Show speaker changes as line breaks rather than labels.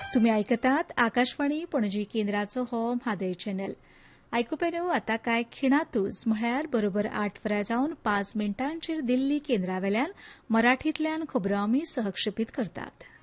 तुम्ही ऐकतात आकाशवाणी पणजी केंद्राचो हो म्हादय चॅनल. आयकुपेनो आता काय खिणातूच म्हळ्यार बरोबर 8 वरां जावन 5 मिनटांचेर दिल्ली केंद्रावेल्यान मराठींतल्यान खबरो आमी सहक्षेपीत करतात.